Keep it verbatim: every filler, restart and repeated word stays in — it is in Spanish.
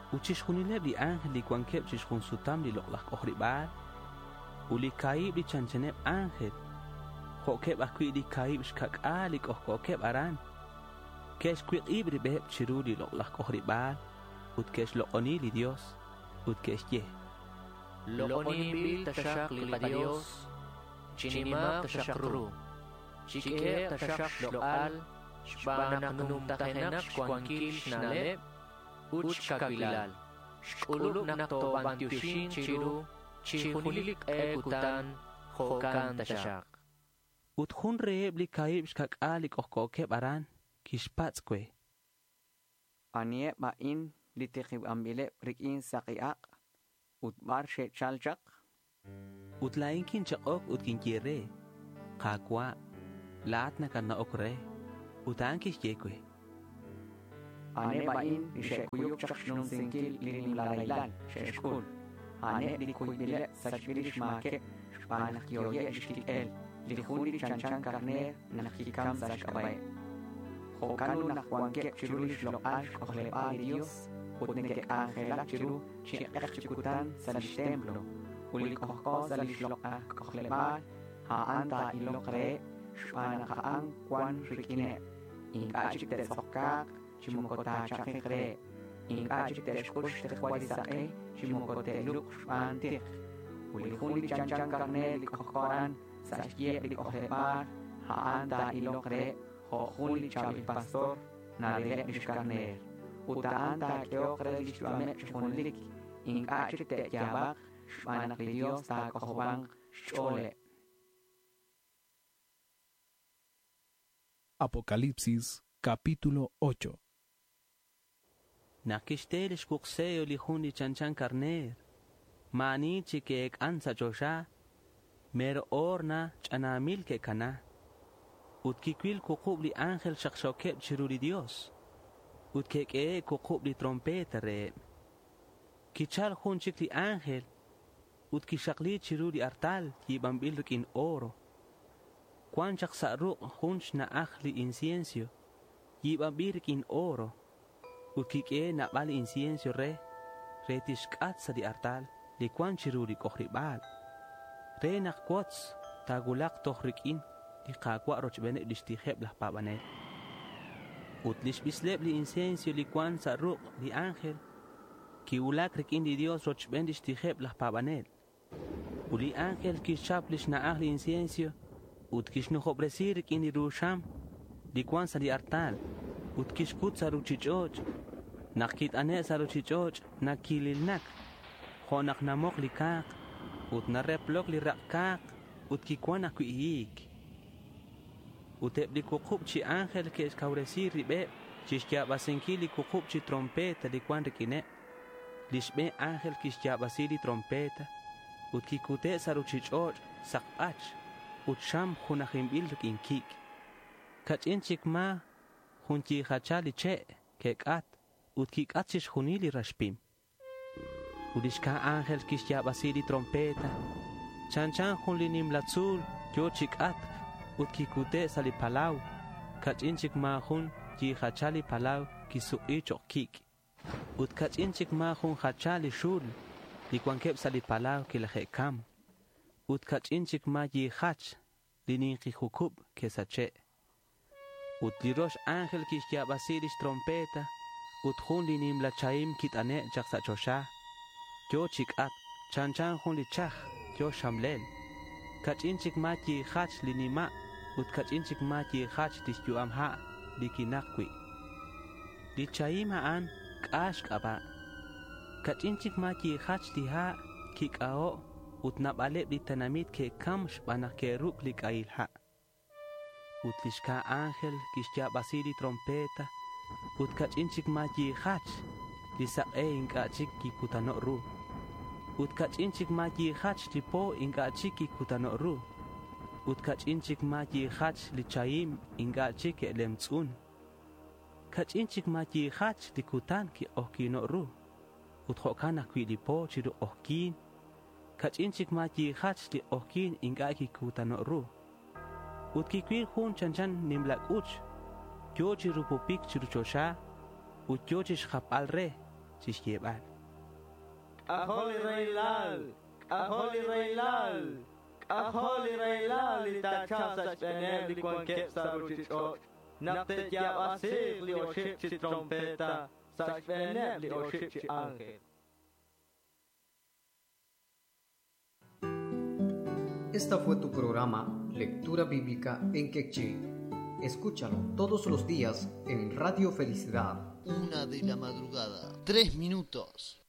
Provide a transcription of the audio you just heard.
Uchishjunileb li ángel li cuanqueb chishjun sutam li loqlaj qohribal. Uli caib li chanchaneb ángel. Joqueb acui li caib shkak'a li qohqoqueb aran. Kesh quiqib li beheb chiru li loqlaj qohribal. Ut kesh loqoni li Dios. Ut kesh ye. Loqonin bil tashaq li Dios. Chinimab tashaqru. Chike tashaq loqal. Shbanak num tahenak shkwankil shnaleb. Uch kabilal. Shkulub nakto bantiushin chiru. Chihunilik ekutan. Hokan tashaq. Ut hun reeb li caib shkak'a li qohqoqueb aran. Kishpatzkwe. Anie ba'in li tiqib ambile rikin saqiaq. Ut bar she chalchaq. Ut lain kin chaqok ut kin kire. Qaqwa. Laat na kan na okre. Utan kish yekwe. Ane ba'in li she kuyuk chaqshnun sinkil li nim lalailan she shkul. Ane li kuybile sachvilish make. Shpanak yoye ishtik el. Li khuni chanchan karner nakikam sarashkabae. Hokanu nakwanke chirulish loqal kohleba Dios. Utneke angela chiru chiqeq chikutan salish templo. Uli kohko salish loqa kohleba. Ha anta ilokre. Shpana kaang kwan rikine. Inka chik te sokak chimokota chakikre. Inka chik te shkush te khwalisae chimokote luk shpantik. Uli khuni chanchan karner li kohkoran. Sashye li kohleba. Ha anta ilokre. Hohuli chavi pastor nare mishkarner. Uta anta keokre lishwame shunlik. Inka chite yabak shpanak li Dios ta kohbang shole. Apocalipsis capítulo ocho. Nakishtel shkukseo li hundi chanchan karner. Mani chikek ansa josha. Mer orna chanamil ke kana. Ut kikwil kuqub li ángel shaqshokeb chiru li Dios. Ut keke kuqub li trompeta re. Kichal hun chik li ángel. Ut kishaqli chiru li artal yibambil rikin oro. Kwan chak saruq hunch na aj li incienso. Yibambil rikin oro. Ut kike na bal incienso re. Re tishkatsa li artal li kwan chiru li kohribal. Re nakwots tagulak tohrikin. Li qaqwa rochbene lishtiheb lah pabanel. Ut lish bisleb li incienso li kwan sa ruq li ángel. Ki ulak rikin li Dios rochben lishtiheb lah pabanel. Uli ángel kishap lish naah li incienso. Ut kishnuhobresi rikin li rusham. Li kwan sa li artal. Ut kishkut sa ruchichoj. Nakit ane sa ruchichoj. Nakililnak. Honak namok li kaq. Ut nareplok li rak kaq. Ut kikwan akuiyik. Utep li kuqub chi ángel que escauresi ribe. Chishkia basenki li kuqub chi trompeta li kwan rikine. Lishbe ángel kishkia basi li trompeta. Ut kikute saruchichoj sakach. Ut sham hunahimbil rikinkik. Kachin chikma hunchi hachali che kekat. Ut kikat chish hunili rashpim. Udishka ángel kishkia basi li trompeta. Chanchan hun li nimlatzul yo chikat. Ut kikute sali palau. Kachinchik mahun ji hachali palau kisu'i chokik. Ut kachinchik mahun hachali shul. Li kwankeb sali palau kilahekam. Ut kachinchik ma ji hach. Li ninki hukub kesache. Ut li rosh ángel kishkia basilish trompeta. Ut hun li nimla chaim kitane jaksa chosha. Yo chikat. Chanchan hun li chach. Yo shamlel. Kachinchik ma ji hach li nima. Ut kachinchik ma ji hach tishyu amha li kinakwi. Li chaim haan k'ash k'aba. Kachinchik ma ji hach tiha kik'ao. Ut nabaleb li tanamit ke kam shbanak ke ruk li k'ailha. Ut lishka ángel kishya basili trompeta. Ut kachinchik ma ji hach li saqe inkachik ki kutanok ru. Ut kachinchik ma ji hach li po inkachik ki kutanok ru. Ut kachinchik ma ji hach li chaim ingachik e lemtsun. Kachinchik ma ji hach li kutan ki ohkino ru. Ut hokana kwi li po chiru ohkin. Kachinchik ma ji hach li ohkin ingaki kutano ru. Ut kikwil hun chanchan nimlak uch. Yo chiru pupik chiru chosha. Ut yo chish khap al re. chishyebar. Aholi Reilal, Aholi Reilal, Aholi Reilal, Itachasa Spener, Liquanket Saruchot, Naptet Yabasir, Lioship Trompeta, Sachbener, Lioship Ángel. Esta fue tu programa Lectura Bíblica en Quechí. Escúchalo todos los días en Radio Felicidad. Una de la madrugada, tres minutos.